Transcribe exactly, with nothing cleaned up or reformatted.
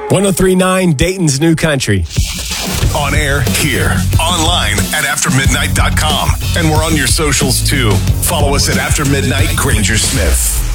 one oh three point nine Dayton's New Country. On air, here, online at after midnight dot com. And we're on your socials too. Follow us at After Midnight Granger Smith.